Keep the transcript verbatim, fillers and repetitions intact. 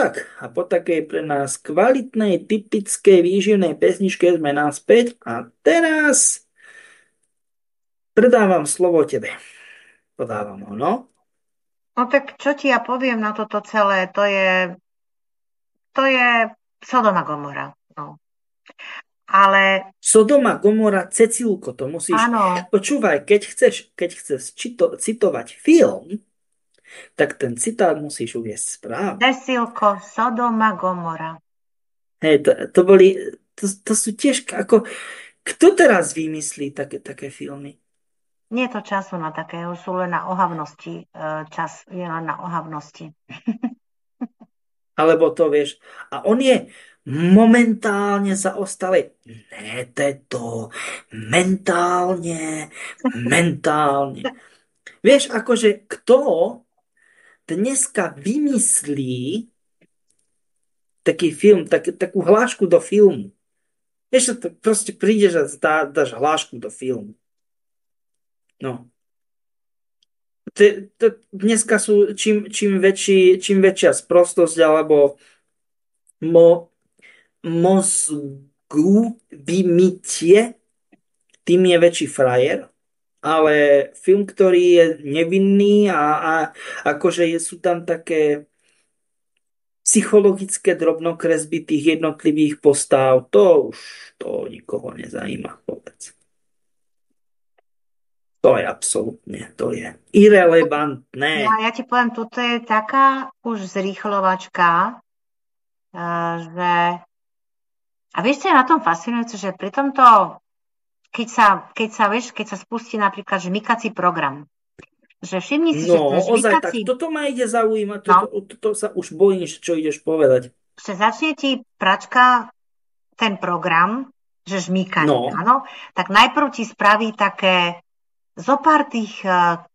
Tak, a po takej pre nás kvalitnej, typickej, výživnej pesničke sme naspäť a teraz predávam slovo tebe. Podávam ho, no? No tak čo ti ja poviem na toto celé? To je, to je Sodoma Gomora. No. Ale Sodoma, Gomora, Cecilko, to musíš... áno, Počúvaj, keď chceš, keď chceš čito, citovať film, tak ten citát musíš uviesť správne. Cecilko, Sodoma Gomora. Hej, to, to boli... To, to sú tiež ako... Kto teraz vymyslí také, také filmy? Nie je to času na také, už sú len na ohavnosti. Čas je len na ohavnosti. Alebo to vieš. A on je momentálne zaostalý. Ne, to je to. Mentálne. Mentálne. Vieš, akože kto dneska vymyslí taký film, tak, takú hlášku do filmu. Vieš, to proste prídeš a dá, dáš hlášku do filmu. No. To, to, dneska sú čím, čím, väčší, čím väčšia sprostosť alebo mo, mozgu vymytie, tým je väčší frajer. Ale film, ktorý je nevinný a, a akože sú tam také psychologické drobnokresby tých jednotlivých postáv, to už to nikoho nezajíma vôbec. To je absolútne, to je irelevantné. Ja, ja ti poviem, toto je taká už zrýchlovačka, že... A vieš, čo je na tom fascinujúce, že pri tomto, keď sa, keď sa, vieš, keď sa spustí napríklad žmykací program, že všimni si, no, že ten ozaj, tak žmykací... toto ma ide zaujímať, No. toto, toto sa už bojím, čo ideš povedať. Že začne ti pračka ten program, že žmýkanie, No. áno, tak najprv ti spraví také zopár tých